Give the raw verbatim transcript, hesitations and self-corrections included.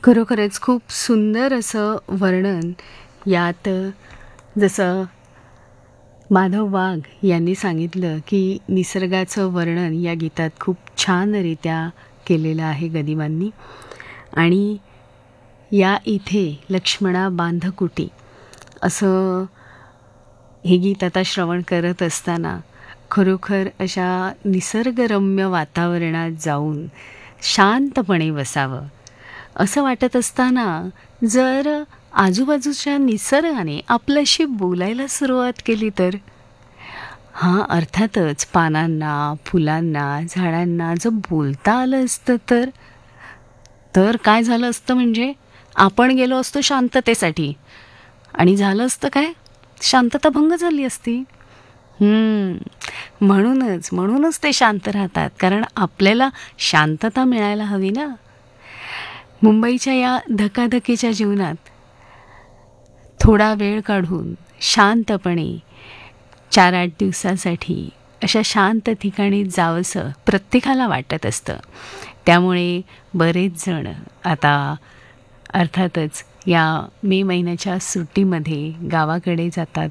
खरोखरच खूप सुंदर असं वर्णन यात जसं माधव वाघ यांनी सांगितलं की निसर्गाचं वर्णन या गीतात खूप छानरित्या केलेलं आहे गदिमांनी. आणि या इथे लक्ष्मणा बांधकुटी असं हे गीत आता श्रवण करत असताना खरोखर अशा निसर्गरम्य वातावरणात जाऊन शांतपणे बसावं असं वाटत असताना जर आजूबाजूच्या निसर्गाने आपल्याशी बोलायला सुरुवात केली तर, हां अर्थातच पानांना, फुलांना, झाडांना जर बोलता आलं असतं तर तर काय झालं असतं म्हणजे आपण गेलो असतो शांततेसाठी आणि झालं असतं काय, शांतता भंग झाली असती. म्हणूनच म्हणूनच ते शांत राहतात, कारण आपल्याला शांतता मिळायला हवी ना. मुंबईच्या या धकाधकीच्या जीवनात थोडा वेळ काढून शांतपणे चार आठ दिवसासाठी अशा शांत ठिकाणी जावंसं प्रत्येकाला वाटत असतं. त्यामुळे बरेच जण आता अर्थातच या मे महिन्याच्या सुट्टीमध्ये गावाकडे जातात